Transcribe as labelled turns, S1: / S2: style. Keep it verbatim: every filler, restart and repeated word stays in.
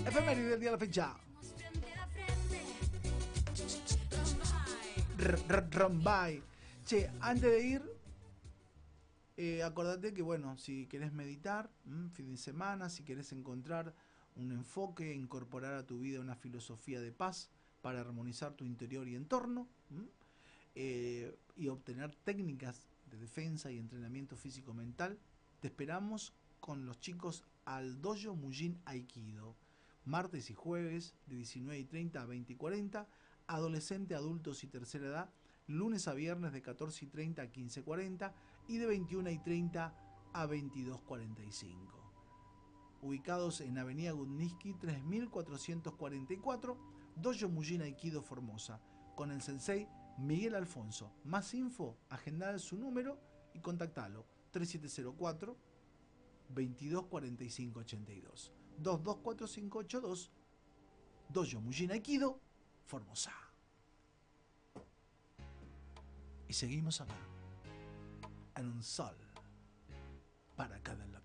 S1: Efeméride del día de la fecha. Rombay. Che, antes de ir, eh, acordate que, bueno, si querés meditar, mmm, fin de semana, si querés encontrar un enfoque, incorporar a tu vida una filosofía de paz para armonizar tu interior y entorno, mmm, eh, y obtener técnicas de defensa y entrenamiento físico-mental, te esperamos con los chicos al Dojo Mujin Aikido. Martes y jueves de diecinueve y treinta a veinte y cuarenta, adolescente, adultos y tercera edad, lunes a viernes de catorce y treinta a quince y cuarenta y de veintiuna y treinta a veintidós y cuarenta y cinco. Ubicados en Avenida Gudniski tres mil cuatrocientos cuarenta y cuatro, Dojo Mujin Aikido Formosa, con el sensei Miguel Alfonso. Más info, agendad su número y contactalo tres siete cero cuatro, veintidós cuarenta y cinco ochenta y dos. dos dos cuatro cinco ocho dos, Dojo Mujin Aikido Formosa. Y seguimos acá, en un sol para cada local.